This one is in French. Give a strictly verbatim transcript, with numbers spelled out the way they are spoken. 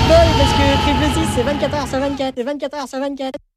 bol parce que triple six c'est vingt-quatre heures sur vingt-quatre et vingt-quatre heures sur vingt-quatre.